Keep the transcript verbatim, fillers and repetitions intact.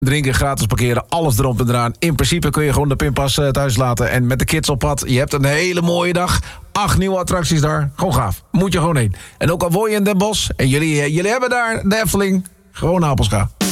drinken, gratis parkeren, alles erop en eraan. In principe kun je gewoon de pinpas uh, thuis laten en met de kids op pad. Je hebt een hele mooie dag. Acht nieuwe attracties daar. Gewoon gaaf. Moet je gewoon heen. En ook al woon je in Den Bosch en jullie, uh, jullie hebben daar de Efteling. Gewoon Apelska.